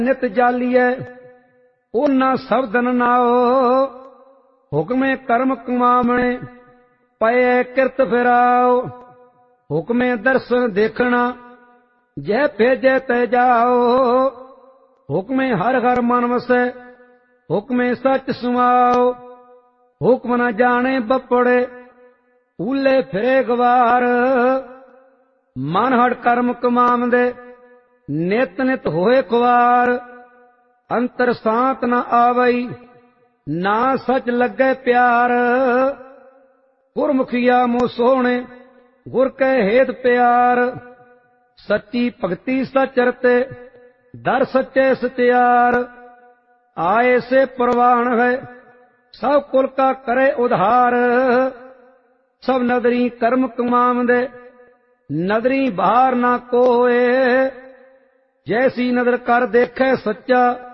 ਨਿਤ ਜਾਲੀਐ ਉਹਨਾਂ ਸ਼ਬਦਨ ਨਾਓ। ਹੁਕਮੇ ਕਰਮ ਕਮਾਵਣੇ ਪਏ ਕਿਰਤ ਫਿਰਾਓ। ਹੁਕਮੇ ਦਰਸ਼ਨ ਦੇਖਣਾ ਜੈ ਭੇਜੈ ਤੈ ਜਾਓ। ਹੁਕਮੇ ਹਰ ਹਰ ਮਨ ਵਸੈ ਹੁਕਮੇ ਸੱਚ ਸਮਾਓ। ਹੁਕਮ ਨ ਜਾਣੇ ਬੱਪੜੇ ਊਲੇ ਫਿਰੇ ਗਵਾਰ। ਮਨ ਹੜ ਕਰਮ ਕਮਾਵੰਦੇ ਨਿਤ ਨਿਤ ਹੋਏ ਖੁਆਰ। ਅੰਤਰ ਸਾਤ ਨ ਆਵਈ ਨਾ ਸਚ ਲੱਗੈ ਪਿਆਰ। ਗੁਰਮੁਖੀਆ ਮੋ ਸੋਹਣੇ ਗੁਰ ਕੈ ਹੇਤ ਪਿਆਰ। ਸੱਚੀ ਭਗਤੀ ਸਚ ਰਤੇ ਦਰ ਸੱਚੇ ਸਤਿਆਰ। ਆਏ ਸੇ ਪ੍ਰਵਾਨ ਹੈ ਸਭ ਕੁਲ ਕਾ ਕਰੇ ਉਧਾਰ। ਸਭ ਨਦਰੀ ਕਰਮ ਕਮਾਵੰਦੇ ਨਦਰੀ ਬਾਹਰ ਨਾ ਕੋਏ। ਜੈਸੀ ਨਦਰ ਕਰ ਦੇਖੈ ਸੱਚਾ